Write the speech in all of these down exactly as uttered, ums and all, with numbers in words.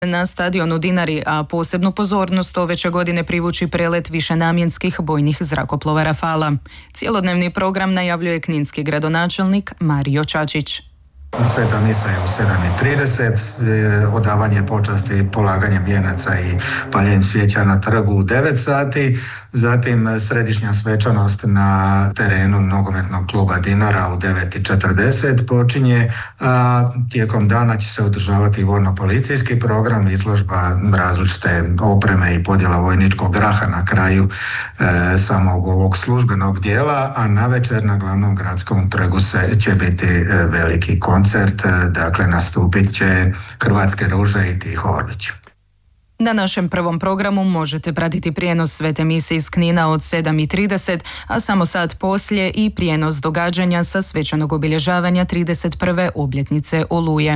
na stadionu Dinari, a posebnu pozornost ove će godine privući prelet višenamjenskih bojnih zrakoplova Rafala. Cijelodnevni program najavljuje kninski gradonačelnik Mario Čačić. Sveta misa je u sedam i trideset, odavanje počasti polaganjem vijenaca i paljenjem svijeća na trgu u devet sati, zatim središnja svečanost na terenu nogometnog kluba Dinara u devet i četrdeset počinje, a tijekom dana će se održavati vojno-policijski program, izložba različite opreme i podjela vojničkog graha na kraju e, samog ovog službenog dijela, a navečer na glavnom gradskom trgu se će biti e, veliki koncert. koncert, dakle nastupit će Hrvatske ruže i Tiho Orlić. Na našem prvom programu možete pratiti prijenos svete mise iz Knina od sedam i trideset, a samo sat poslije i prijenos događanja sa svečanog obilježavanja trideset prve obljetnice Oluje.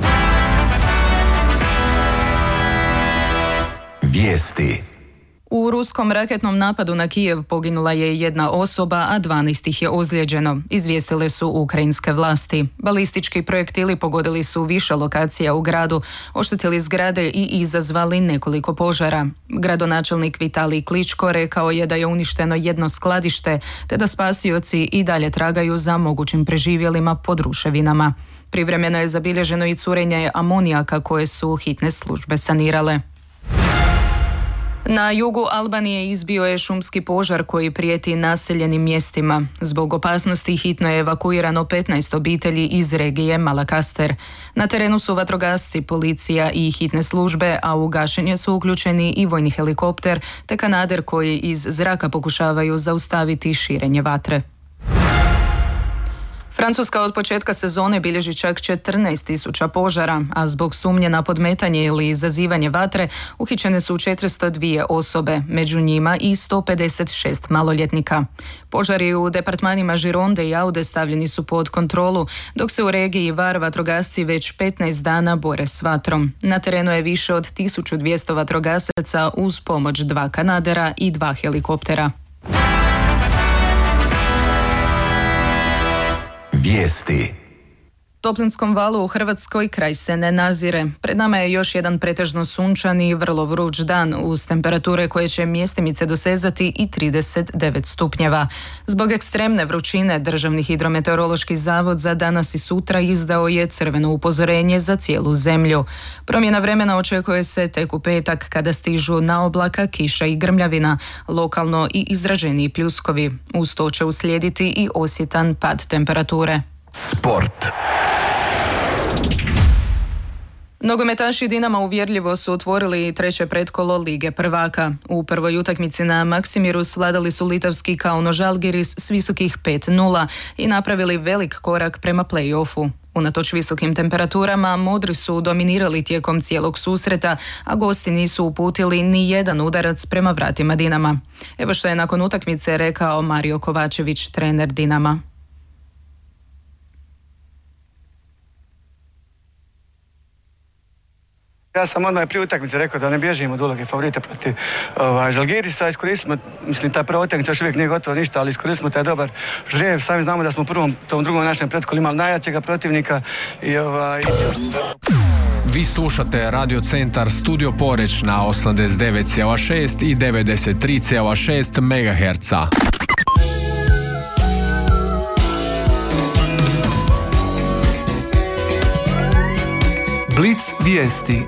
Vijesti. U ruskom raketnom napadu na Kijev poginula je jedna osoba, a dvanaest ih je ozlijeđeno, izvijestile su ukrajinske vlasti. Balistički projektili pogodili su više lokacija u gradu, oštetili zgrade i izazvali nekoliko požara. Gradonačelnik Vitalij Kličko rekao je da je uništeno jedno skladište, te da spasioci i dalje tragaju za mogućim preživjelima pod ruševinama. Privremeno je zabilježeno i curenje amonijaka koje su hitne službe sanirale. Na jugu Albanije izbio je šumski požar koji prijeti naseljenim mjestima. Zbog opasnosti hitno je evakuirano petnaest obitelji iz regije Malakaster. Na terenu su vatrogasci, policija i hitne službe, a u gašenje su uključeni i vojni helikopter te kanader koji iz zraka pokušavaju zaustaviti širenje vatre. Francuska od početka sezone bilježi čak četrnaest tisuća požara, a zbog sumnje na podmetanje ili izazivanje vatre uhićene su četiristo dvije osobe, među njima i sto pedeset šest maloljetnika. Požari u departmanima Gironde i Aude stavljeni su pod kontrolu, dok se u regiji Var vatrogasci već petnaest dana bore s vatrom. Na terenu je više od tisuću dvjesto vatrogasaca uz pomoć dva kanadera i dva helikoptera. Vijesti. Toplinskom valu u Hrvatskoj kraj se ne nazire. Pred nama je još jedan pretežno sunčan i vrlo vruć dan uz temperature koje će mjestimice dosezati i trideset devet stupnjeva. Zbog ekstremne vrućine Državni hidrometeorološki zavod za danas i sutra izdao je crveno upozorenje za cijelu zemlju. Promjena vremena očekuje se tek u petak kada stižu na oblaka kiša i grmljavina, lokalno i izraženiji pljuskovi. Uz to će uslijediti i osjetan pad temperature. Sport. Nogometaši Dinama uvjerljivo su otvorili treće pretkolo Lige prvaka. U prvoj utakmici na Maksimiru svladali su litavski Kauno Žalgiris s visokih pet nula i napravili velik korak prema play-offu. Unatoč visokim temperaturama, modri su dominirali tijekom cijelog susreta, a gosti nisu uputili ni jedan udarac prema vratima Dinama. Evo što je nakon utakmice rekao Mario Kovačević, trener Dinama. Ja sam odmah prije utakmice rekao da ne bježimo od uloge favorita protiv ovaj, Žalgirisa. Iskoristimo, mislim, ta prva utakmica još uvijek nije gotovo ništa, ali iskoristimo taj dobar žrijeb. Sami znamo da smo u prvom, tom drugom našem pretkolu imali najjačega protivnika. I, ovaj... Vi slušate Radio Centar Studio Poreć na osamdeset devet zarez šest i devedeset tri zarez šest megaherca. Blic vijesti.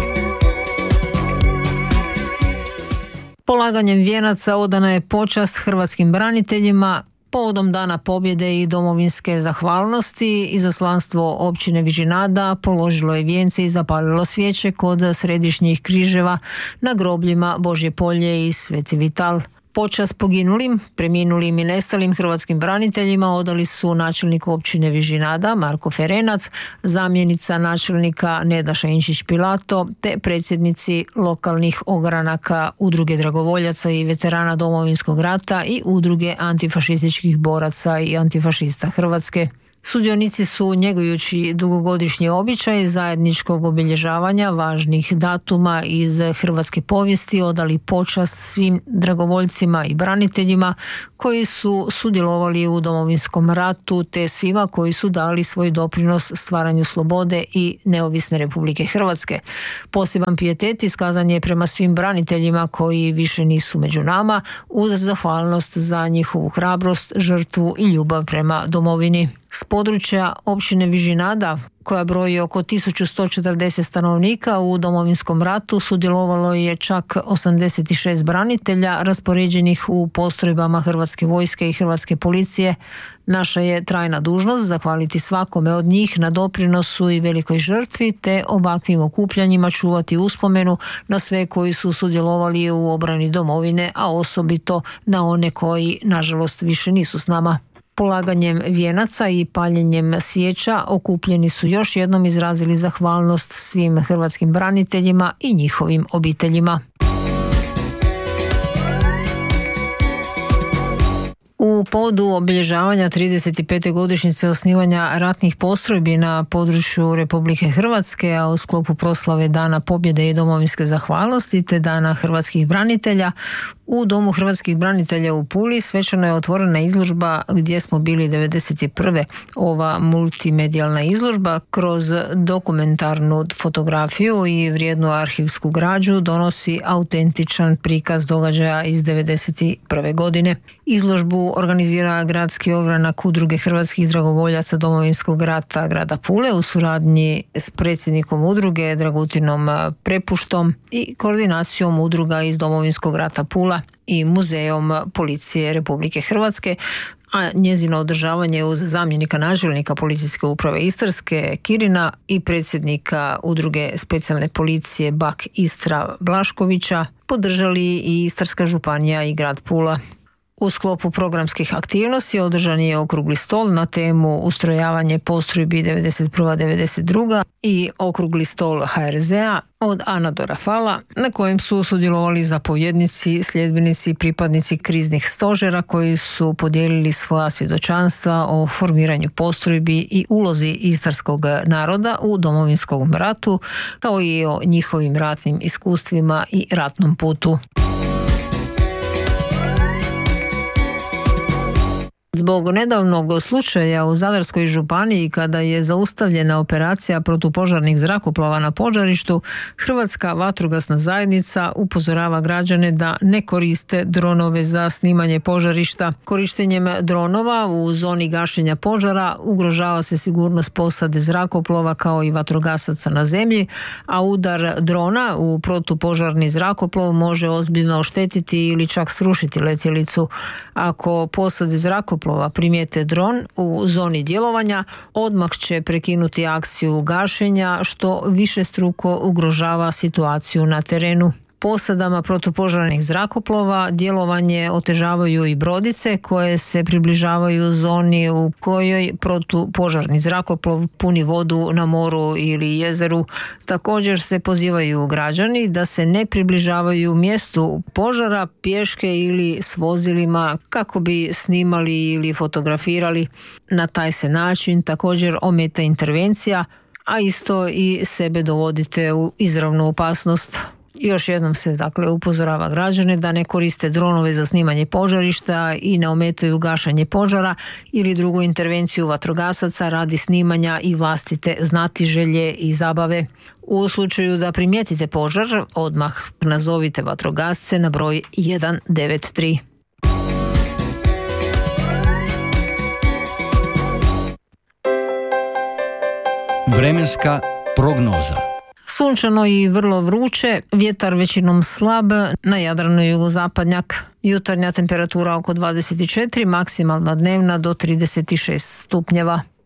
Polaganjem vijenaca odana je počast hrvatskim braniteljima povodom Dana pobjede i domovinske zahvalnosti. Izaslanstvo općine Vižinada položilo je vijence i zapalilo svijeće kod središnjih križeva na grobljima Božje Polje i Sveti Vital. Počast poginulim, preminulim i nestalim hrvatskim braniteljima odali su načelnik općine Vižinada Marko Ferenac, zamjenica načelnika Neda Šainčić-Pilato te predsjednici lokalnih ogranaka Udruge dragovoljaca i veterana Domovinskog rata i Udruge antifašističkih boraca i antifašista Hrvatske. Sudionici su, njegujući dugogodišnji običaj zajedničkog obilježavanja važnih datuma iz hrvatske povijesti, odali počast svim dragovoljcima i braniteljima koji su sudjelovali u Domovinskom ratu, te svima koji su dali svoj doprinos stvaranju slobode i neovisne Republike Hrvatske. Poseban pijetet iskazan je prema svim braniteljima koji više nisu među nama, uz zahvalnost za njihovu hrabrost, žrtvu i ljubav prema domovini. S područja općine Vižinada, koja broji oko tisuću sto četrdeset stanovnika, u Domovinskom ratu sudjelovalo je čak osamdeset šest branitelja raspoređenih u postrojbama Hrvatske vojske i Hrvatske policije. Naša je trajna dužnost zahvaliti svakome od njih na doprinosu i velikoj žrtvi, te ovakvim okupljanjima čuvati uspomenu na sve koji su sudjelovali u obrani domovine, a osobito na one koji, nažalost, više nisu s nama. Polaganjem vijenaca i paljenjem svijeća okupljeni su još jednom izrazili zahvalnost svim hrvatskim braniteljima i njihovim obiteljima. U povodu obilježavanja trideset pete godišnjice osnivanja ratnih postrojbi na području Republike Hrvatske, a u sklopu proslave Dana pobjede i domovinske zahvalnosti te Dana hrvatskih branitelja, u Domu hrvatskih branitelja u Puli svečano je otvorena izložba Gdje smo bili devedeset prve. Ova multimedijalna izložba kroz dokumentarnu fotografiju i vrijednu arhivsku građu donosi autentičan prikaz događaja iz devedeset prve. godine. Izložbu organizira Gradski ogranak Udruge hrvatskih dragovoljaca Domovinskog rata grada Pule u suradnji s predsjednikom udruge Dragutinom Prepuštom i koordinacijom udruga iz Domovinskog rata Pula i Muzejom policije Republike Hrvatske, a njezino održavanje uz zamjenika načelnika policijske uprave Istarske Kirina i predsjednika udruge specijalne policije Bak Istra Blaškovića podržali i Istarska županija i grad Pula. U sklopu programskih aktivnosti održan je okrugli stol na temu ustrojavanje postrojbi devedeset prva devedeset druga i okrugli stol ha er zea od Ana do Rafala, na kojem su sudjelovali zapovjednici, sljedbenici i pripadnici kriznih stožera koji su podijelili svoja svjedočanstva o formiranju postrojbi i ulozi istarskog naroda u Domovinskom ratu, kao i o njihovim ratnim iskustvima i ratnom putu. Zbog nedavnog slučaja u Zadarskoj županiji kada je zaustavljena operacija protupožarnih zrakoplova na požarištu, Hrvatska vatrogasna zajednica upozorava građane da ne koriste dronove za snimanje požarišta. Korištenjem dronova u zoni gašenja požara ugrožava se sigurnost posade zrakoplova kao i vatrogasaca na zemlji, a udar drona u protupožarni zrakoplov može ozbiljno oštetiti ili čak srušiti letjelicu. Ako posade zrakoplova primijete dron u zoni djelovanja, odmah će prekinuti akciju gašenja, što višestruko ugrožava situaciju na terenu. Posadama protupožarnih zrakoplova djelovanje otežavaju i brodice koje se približavaju zoni u kojoj protupožarni zrakoplov puni vodu na moru ili jezeru. Također se pozivaju građani da se ne približavaju mjestu požara pješke ili s vozilima kako bi snimali ili fotografirali. Na taj se način također ometa intervencija, a isto i sebe dovodite u izravnu opasnost. Još jednom se dakle upozorava građane da ne koriste dronove za snimanje požarišta i ne ometaju gašenje požara ili drugu intervenciju vatrogasaca radi snimanja i vlastite znatiželje i zabave. U slučaju da primijetite požar, odmah nazovite vatrogasce na broj jedan devet tri. Vremenska prognoza. Sunčano i vrlo vruće, vjetar većinom slab, na Jadranu jugozapadnjak. Jutarnja temperatura oko dvadeset četiri, maksimalna dnevna do trideset šest stupnjeva.